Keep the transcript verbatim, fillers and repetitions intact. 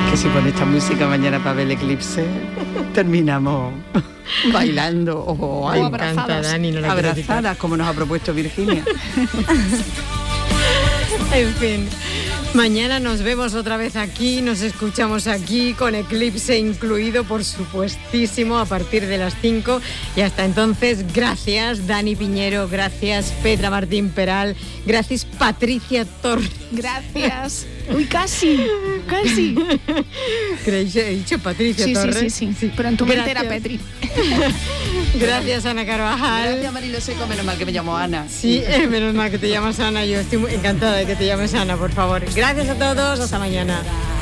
Que si pone esta música mañana para ver el eclipse, terminamos bailando o, o abrazadas, Dani, no abrazadas como nos ha propuesto Virginia. En fin, mañana nos vemos otra vez aquí, nos escuchamos aquí con eclipse incluido, por supuestísimo, a partir de las cinco. Y hasta entonces, gracias Dani Piñero, gracias Petra Martín Peral, gracias Patricia Torres. Gracias. Uy, casi, casi. Creí que he dicho Patricia sí, Torres. Sí, sí, sí, sí. Pero en tu mente era Petri. Gracias, Ana Carvajal. Gracias, Marilo Seco, menos mal que me llamo Ana. Sí, eh, menos mal que te llamas Ana. Yo estoy muy encantada de que te llames Ana, por favor. Gracias a todos, hasta mañana.